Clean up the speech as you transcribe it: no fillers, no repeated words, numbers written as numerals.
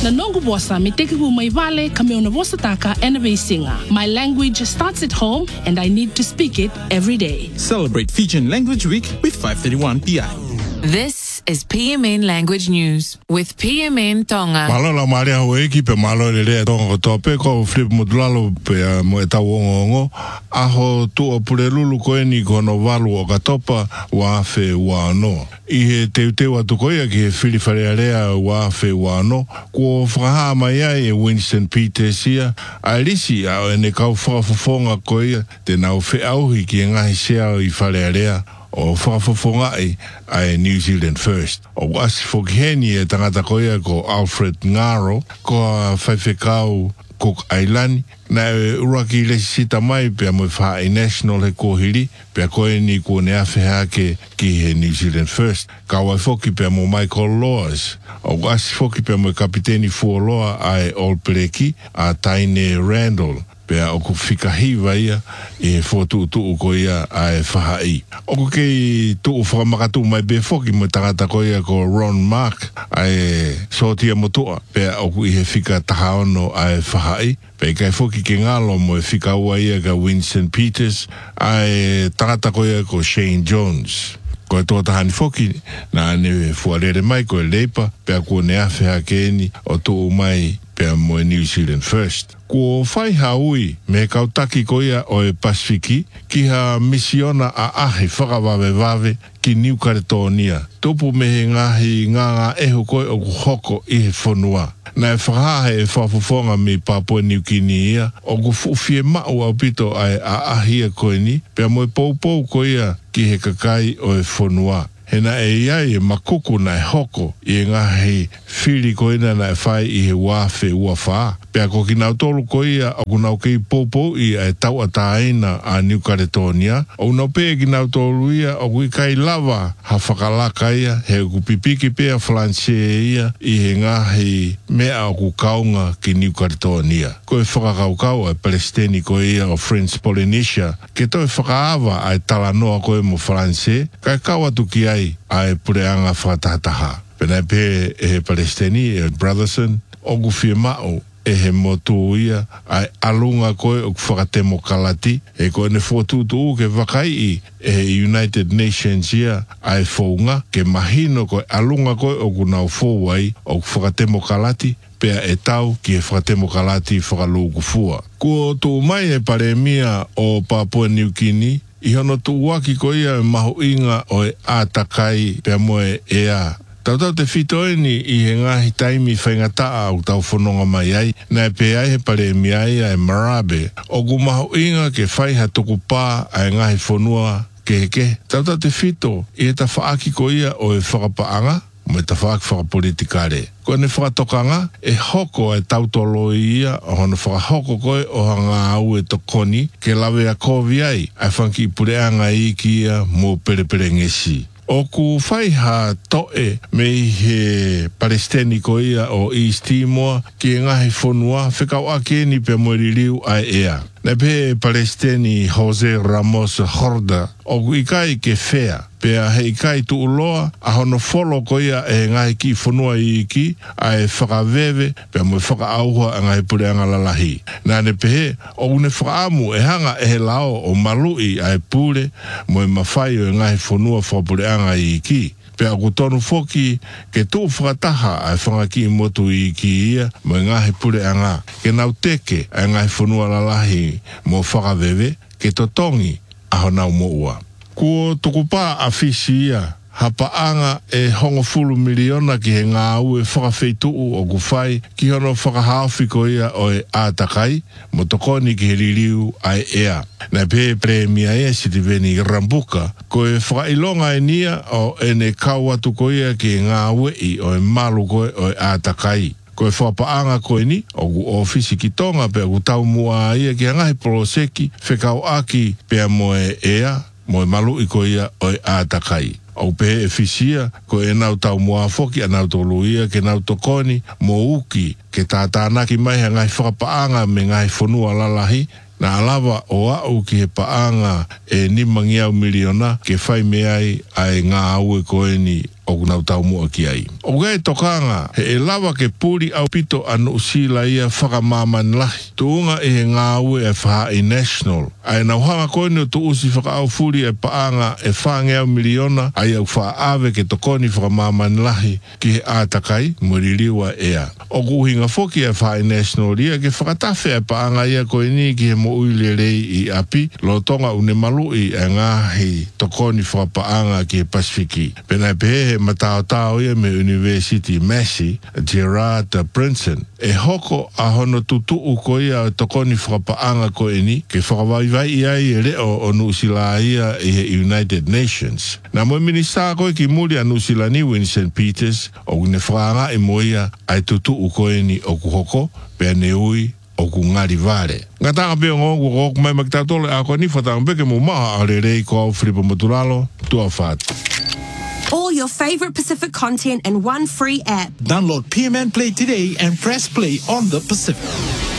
Na nongu bosa me teke ku mai vale ka me ona bosa taka ena singa. My language starts at home and I need to speak it every day. Celebrate Fijian Language Week with 531 PI. This is PMN Language News with PMN Tonga. Malo la maria hoe ki pe malo le le tonga tope ko flip modulalo pe mo eta wongo aho tu o pulelulu ko ni kono valu o katopa wa fe wa no I te wa tu ko ya ki fili farea wa fe wa no ko fraha mai e Winston Peters ia alisi a ne ka fonga ko ia te na fe au ki nga hisia I farea o whakafofonga ai New Zealand First. O wasi whakiheni e tangata koia ko Alfred Ngaro, ko whaiwhekau Cook Island, na uraki le sita mai pia mo whaai national he kohiri, pia koe ni ko ne awhea ki he New Zealand First. Ka wai whoki pia mo Michael Laws. O wasi whoki pia mo kapiteni fuoloa ai Olpereki, a Taine Randall. Pea o ku whikahiwa ia e whotu ko ia ai whahai. O ku kei tuu whakamakatu mai befoki mo tangata ko ia ko Ron Mark ai sotia motua. Pea o ku ihe whika tahaono ai whahai. Pea kai whoki ke ngalo mo e whika ua ia ka Winston Peters ai tangata ko ia ko Shane Jones. Ko e tō tahani whoki na ane fuarere mai ko e leipa pea ko ne awhea keni o tuu mai pea mo e New Zealand First. Ko whai haui me kautaki ko ia o e Pasifiki ki ha misiona a ahe whakawawe ki New Caledonia. Tupu me he ngahi nganga ehu koe o hoko I he whanua. Na e whakahe e whafufonga me Papua New Guinea o ku fufie mau au pito ai a ahia koe ni pea mo e poupou ko ia ki he kakai o e whanua. Hena e iai e makuku na e hoko I e ngahi whiri ko ina na e whai I he wafe ua whaa. Pea ko ki nau tolu ko ia o ku nau kei poupou I e tau ataina a New Caledonia. O nau pea ki nau tolu ia o ku I kai lava ha whakalaka ia he ku pipiki pea flanse ia I he ngahi mea o ku kaunga ki New Caledonia. Ko e whakakaukau e Palestini ko ia o French Polynesia. Ke to e whakaawa ai talanoa ko e mo flanse. Kai kawatu ki ai pureanga whakatataha. Pena pe e Palestini e Brotherson o ku fie mao e he motu ia ai alunga koe o whakatemo kalati e koe ne whotutu ke wakai e United Nations ia ai whounga ke mahino koe alunga koe o kunau whowai o whakatemo kalati pea e tau ki e whakatemo kalati whakaluku fua. Ko tu mai e paremia o Papua New Guinea I hono tu waki ko ia mahu inga o e ātakai pea moe ea. Tautau te whitoeni I he ngahi taimi whaingataa au tau whanonga mai ai, na e pe ai he pare mi ai ai Marabe. O ku mahu inga ke whaiha tuku pā ai ngahi whanua ke heke. Tautau te whito I he ta whaaki ko ia o e whakapaanga, mo e ta whaaki whakapolitikare. Ko ne whakatokanga e hoko e tautolo ia o hono whakahoko koe o hanga au e tokoni ke lawe a kovi ai whanki pureanga I ki ia mo perepere ngesi. O ku whaiha toe me he Palestini ko ia o East Timor ki ngahi whanua whekau ake ni pe moeriliu ai ea. Ne pe Palestini Jose Ramos Horda o ku ikai ke whea. Pea he ikai tu uloa a hono wholo ko ia e ngahi ki whanua I ki ai whakawewe pea mo whakaauha a ngahi pureanga lalahi. Nā ne pehe o une whakaamu e hanga e he lao o malui ai pure mo e mawhai o e ngahi whanua whapureanga I ki. Pea ku tonu whoki ke tū whakataha ai whangaki I motu I ki ia mo e ngahi pureanga ke nau teke ai ngahi whanua lalahi mo whakawewe ke totongi aho nau mo ua. Ko tukupā a whisi ia, hapaanga e hongo fulu miliona ki he ngā au e whakawheituu o ku whai ki hono whakahawhi ko ia o e ātakai, mo tokoni ki he ririu ai ea. Na pe premia e Sitiveni Rambuka, ko e whakailonga e nia o e ne kauatu ko ia ki he ngā wei o e malu ko o e ātakai. Ko e whapaanga koe ni, o ku ofisi ki tonga pea ku tau mua ia ki hangahi poloseki, whekau aki pea mo e ea, mo e malu I ko ia o e ātakai. O pe e fisia, ko e nau tau mua foki a nau tolu ia ke nau tokoni, mo uki ke tātānaki mai ha ngai whakapaanga me ngai whanua lalahi, na alawa o au ki he paanga e 5 miliona ke whai me ai ngā au e koe ni o kunau tau mua ki ai. O gai tokanga, he lawa ke puri au pito anu usila ia whakamaman lahi. Tuunga he ngā ue e whaha national. Ai nauhanga koene o tu usi whakaau furi e paanga e whangea miliona ai au whaawe ke tokoni whakamaman lahi ki he ātakai muririwa ea. O kuhinga foki e whaha national ia ke whakatafe e paanga ia koeni ki he mo uile rei i api lo tonga une malui e ngahi tokoni whakapaanga ki he Pasifiki. Pena pehe matao ia me University Massey, Gerard Princeton. E hoko a hono tutu ko ia tokoni whakapaanga ko eni, ke whakawaiwai ia i reo o Nusila ia i he United Nations. Na mo minista koe ki muri a Nusila niu in St. Peters, o ne whanga e moia ai tutu ko eni o kuhoko, pe ne ui o ku ngari vare. Ngatanga pe ngongu ko mai maktatole a ko ni fatang be ke mo ma a rei ko Filipo Motulalo tu afat. All your favorite Pacific content in one free app. Download PMN Play today and press play on the Pacific.